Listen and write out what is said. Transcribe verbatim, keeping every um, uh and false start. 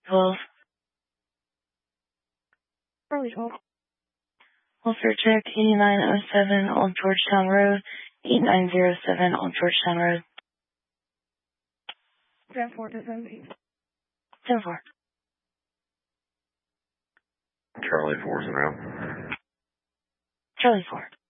twelve. Charlie twelve. Welfare check eighty-nine oh seven Old Georgetown Road, eight nine zero seven Old Georgetown Road. ten four to seventeen. ten four. Charlie four's around. Charlie four.